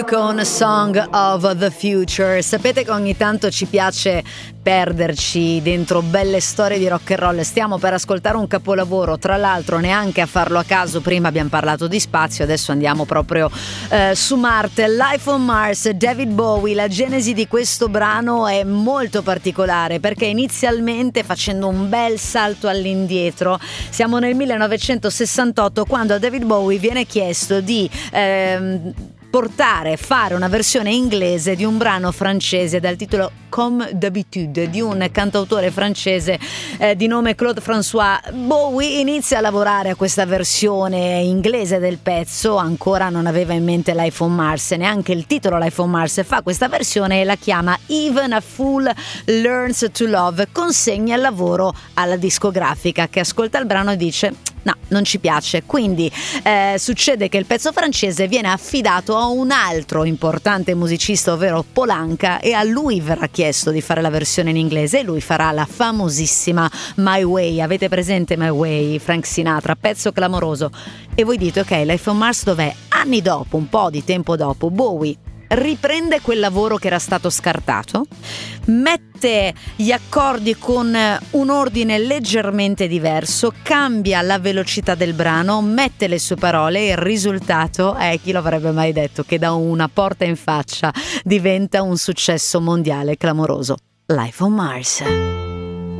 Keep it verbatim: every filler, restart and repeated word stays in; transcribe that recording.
Con Song of the Future. Sapete che ogni tanto ci piace perderci dentro belle storie di rock and roll. Stiamo per ascoltare un capolavoro, tra l'altro neanche a farlo a caso, prima abbiamo parlato di spazio, adesso andiamo proprio eh, su Marte. Life on Mars, David Bowie. La genesi di questo brano è molto particolare perché inizialmente, facendo un bel salto all'indietro, siamo nel millenovecentosessantotto, quando a David Bowie viene chiesto di ehm, portare, fare una versione inglese di un brano francese dal titolo Comme d'habitude, di un cantautore francese eh, di nome Claude François. Bowie inizia a lavorare a questa versione inglese del pezzo, ancora non aveva in mente Life on Mars, neanche il titolo Life on Mars, fa questa versione e la chiama Even a Fool Learns to Love. Consegna il lavoro alla discografica che ascolta il brano e dice no, non ci piace, quindi eh, succede che il pezzo francese viene affidato a un altro importante musicista, ovvero Polanca, e a lui verrà chiesto di fare la versione in inglese e lui farà la famosissima My Way. Avete presente My Way? Frank Sinatra, pezzo clamoroso. E voi dite ok, Life on Mars dov'è? Anni dopo, un po' di tempo dopo, Bowie riprende quel lavoro che era stato scartato, mette gli accordi con un ordine leggermente diverso, cambia la velocità del brano, mette le sue parole e il risultato è, chi lo avrebbe mai detto, che da una porta in faccia diventa un successo mondiale clamoroso. Life on Mars.